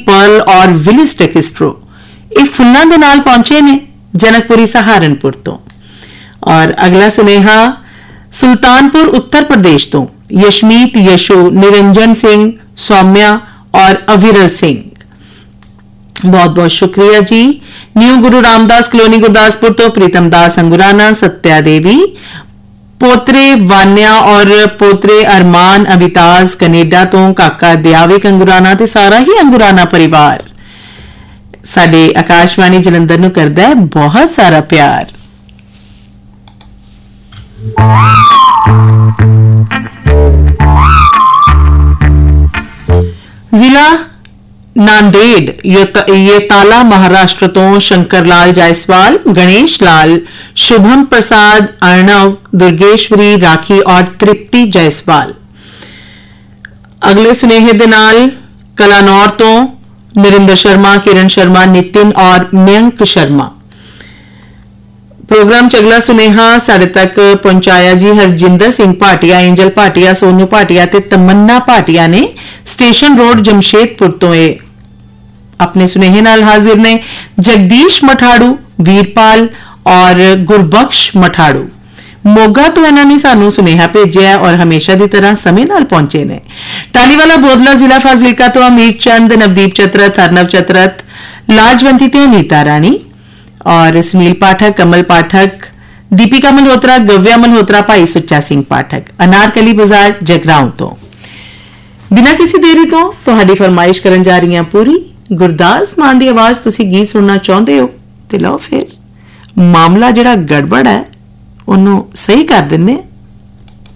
Perl और Willis टेकिस्ट्रो ये फुल्लां दे नाल पहुंचे ने जनकपुरी सहारनपुर तो। और अगला सुनेहा सुल्तानपुर उत्तर प्रदेश तो यशमीत यशो, निरंजन सिंह, सौम्या और अविरल सिंह। बहुत बहुत शुक्रिया जी। न्यू गुरु रामदास कॉलोनी गुरदासपुर तो प्रीतम दास अंगुराना, सत्या देवी, पोतरे वान्या और पोतरे अरमान अविताज कनेडा तो काका दयाविक अंगुराना ते सारा ही अंगुराना परिवार साडे आकाशवाणी जलंधर नूं करदा है बहुत सारा प्यार। जिला नांदेड़ ये ताला महाराष्ट्र तो शंकरलाल जायसवाल, गणेश लाल, शुभम प्रसाद, अर्णव, दुर्गेश्वरी, राखी और तृप्ति जायसवाल। अगले सुनेहे दे नाल कलानौर तो नरेंद्र शर्मा, किरण शर्मा, नितिन और मयंक शर्मा। प्रोग्राम चगला सुनेहा साढ़े तक पहुंचाया जी हरजिंदर सिंह भाटिया, एंजल भाटिया, सोनू भाटिया ते तमन्ना भाटिया ने स्टेशन रोड जमशेदपुर तो अपने सुनेहे नाल हाजिर ने। जगदीश मठाड़ू, वीरपाल और गुरबख्श मठाड़ू मोगा तो इन्होंने सानू सुनेहा भेजा और हमेशा की तरह समय नाल पहुंचे ने। टालीवाला बोदला जिला फाजिलका तो अमीर चंद, नवदीप चतरत, अर्नव चतरत, लाजवंती ते अनीता रानी और सुनील पाठक, कमल पाठक, दीपिका मल्होत्रा, गव्या मल्होत्रा, भाई सुच्चा सिंह पाठक, अनारकली बाजार जगराऊं तो। बिना किसी देरी तो तुहाडी फरमाइश करन जा रही पूरी गुरदास मान की आवाज तुसी गीत सुनना चाहते हो तो लो फिर मामला जिहड़ा गड़बड़ है उन्होंने सही कर दिंदे।